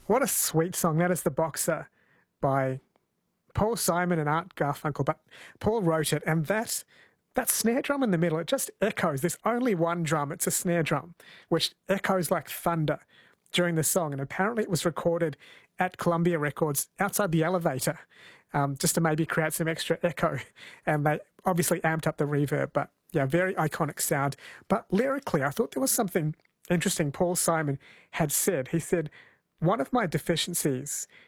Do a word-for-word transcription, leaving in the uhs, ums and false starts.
What a sweet song. That is The Boxer by Paul Simon and Art Garfunkel, but Paul wrote it, and that that snare drum in the middle, it just echoes. There's only one drum. It's a snare drum, which echoes like thunder during the song. And apparently it was recorded at Columbia Records outside the elevator, um, just to maybe create some extra echo. And they obviously amped up the reverb, but yeah, very iconic sound. But lyrically, I thought there was something interesting Paul Simon had said. He said, "One of my deficiencies